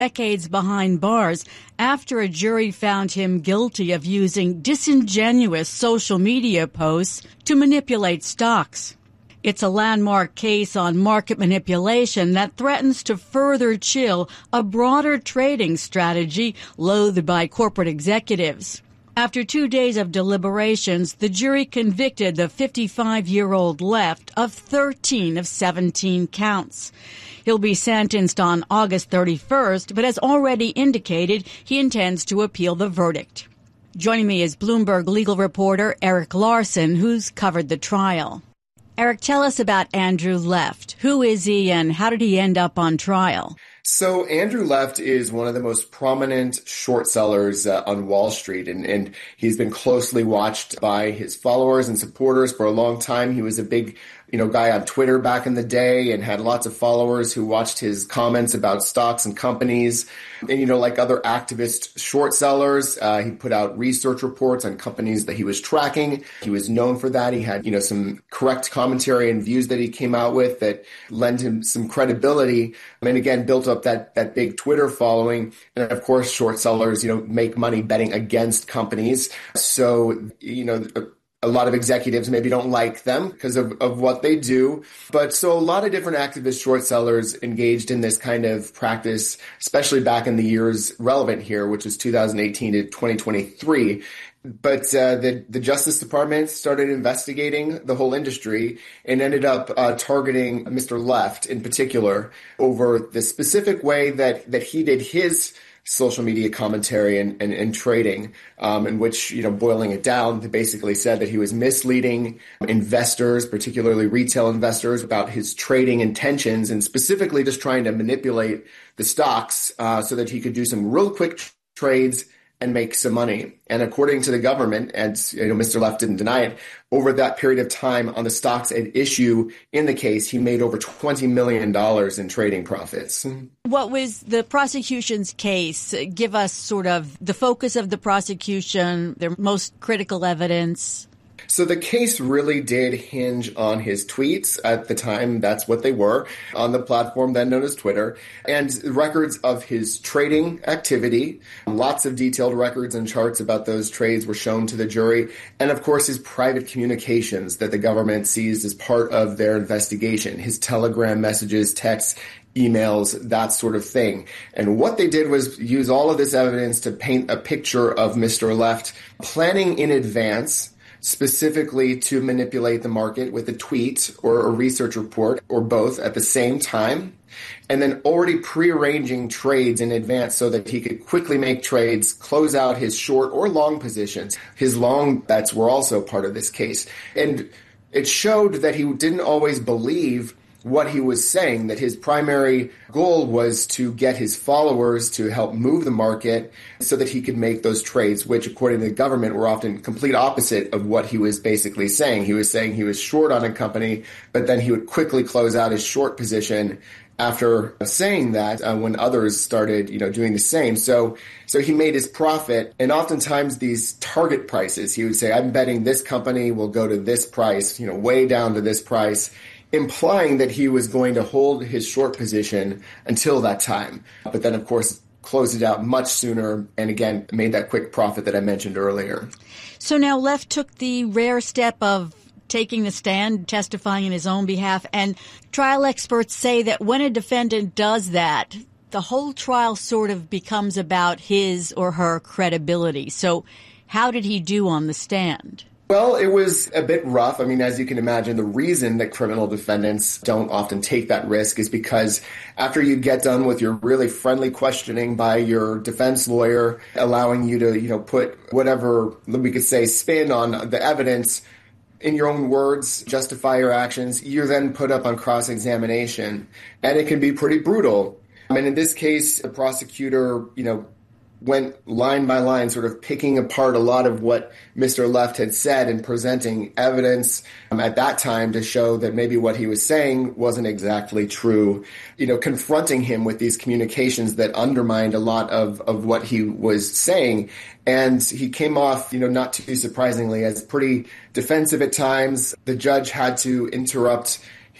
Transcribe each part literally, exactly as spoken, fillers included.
decades behind bars after a jury found him guilty of using disingenuous social media posts to manipulate stocks. It's a landmark case on market manipulation that threatens to further chill a broader trading strategy loathed by corporate executives. After two days of deliberations, the jury convicted the fifty-five-year-old Left of thirteen of seventeen counts. He'll be sentenced on August thirty-first, but has already indicated he intends to appeal the verdict. Joining me is Bloomberg legal reporter Eric Larson, who's covered the trial. Eric, tell us about Andrew Left. Who is he and how did he end up on trial? So Andrew Left is one of the most prominent short sellers uh, on Wall Street, and, and he's been closely watched by his followers and supporters for a long time. He was a big, you know, guy on Twitter back in the day and had lots of followers who watched his comments about stocks and companies. And, you know, like other activist short sellers, uh, he put out research reports on companies that he was tracking. He was known for that. He had, you know, some correct commentary and views that he came out with that lent him some credibility. And again, built up that, that big Twitter following. And of course, short sellers, you know, make money betting against companies. So, you know, a lot of executives maybe don't like them because of, of what they do. But so a lot of different activist short sellers engaged in this kind of practice, especially back in the years relevant here, which is two thousand eighteen to twenty twenty-three. But uh, the, the Justice Department started investigating the whole industry and ended up uh, targeting Mister Left in particular over the specific way that, that he did his social media commentary and, and, and trading, um, in which, you know, boiling it down, they basically said that he was misleading investors, particularly retail investors, about his trading intentions and specifically just trying to manipulate the stocks uh, so that he could do some real quick tr- trades and make some money. And according to the government, and you know, Mister Left didn't deny it, over that period of time on the stocks at issue in the case, he made over twenty million dollars in trading profits. What was the prosecution's case? Give us sort of the focus of the prosecution, their most critical evidence. So the case really did hinge on his tweets. At the time, that's what they were, on the platform then known as Twitter, and records of his trading activity. Lots of detailed records and charts about those trades were shown to the jury. And of course, his private communications that the government seized as part of their investigation, his Telegram messages, texts, emails, that sort of thing. And what they did was use all of this evidence to paint a picture of Mister Left planning in advance specifically to manipulate the market with a tweet or a research report or both at the same time, and then already prearranging trades in advance so that he could quickly make trades, close out his short or long positions. His long bets were also part of this case. And it showed that he didn't always believe what he was saying, that his primary goal was to get his followers to help move the market so that he could make those trades, which according to the government were often complete opposite of what he was basically saying. He was saying he was short on a company, but then he would quickly close out his short position after saying that uh, when others started, you know, doing the same. So, so he made his profit, and oftentimes these target prices, he would say, I'm betting this company will go to this price, you know, way down to this price, implying that he was going to hold his short position until that time. But then, of course, closed it out much sooner and, again, made that quick profit that I mentioned earlier. So now Left took the rare step of taking the stand, testifying in his own behalf. And trial experts say that when a defendant does that, the whole trial sort of becomes about his or her credibility. So how did he do on the stand? Well, it was a bit rough. I mean, as you can imagine, the reason that criminal defendants don't often take that risk is because after you get done with your really friendly questioning by your defense lawyer, allowing you to, you know, put whatever we could say spin on the evidence in your own words, justify your actions, you're then put up on cross-examination, and it can be pretty brutal. I mean, in this case, the prosecutor, you know, went line by line, sort of picking apart a lot of what Mister Left had said and presenting evidence um, at that time to show that maybe what he was saying wasn't exactly true, you know, confronting him with these communications that undermined a lot of, of what he was saying. And he came off, you know, not too surprisingly, as pretty defensive at times. The judge had to interrupt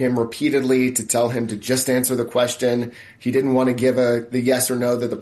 him repeatedly to tell him to just answer the question. He didn't want to give a the yes or no that the